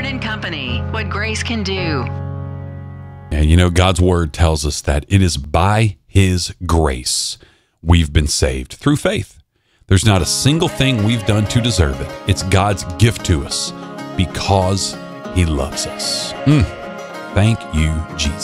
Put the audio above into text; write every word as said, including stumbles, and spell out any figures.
Barn and Company, what grace can do. And you know, God's word tells us that it is by his grace we've been saved through faith. There's not a single thing we've done to deserve it. It's God's gift to us because he loves us. Mm. Thank you, Jesus.